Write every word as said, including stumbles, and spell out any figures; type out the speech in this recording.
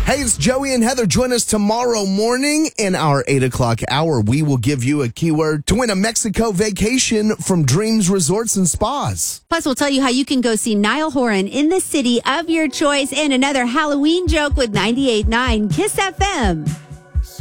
Hey, it's Joey and Heather. Join us tomorrow morning in our eight o'clock hour. We will give you a keyword to win a Mexico vacation from Dreams Resorts and Spas. Plus, we'll tell you how you can go see Niall Horan in the city of your choice and another Halloween joke with ninety-eight point nine Kiss F M.